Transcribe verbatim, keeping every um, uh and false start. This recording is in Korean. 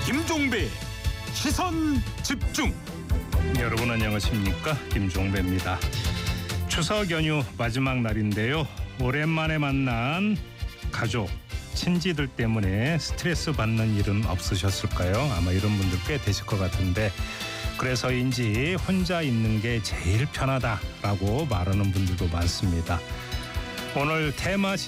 김종배 시선 집중. 여러분 안녕하십니까? 김종배입니다. 추석 연휴 마지막 날인데요. 오랜만에 만난 가족, 친지들 때문에 스트레스 받는 일은 없으셨을까요? 아마 이런 분들 꽤 되실 것 같은데, 그래서인지 혼자 있는 게 제일 편하다라고 말하는 분들도 많습니다. 오늘 테마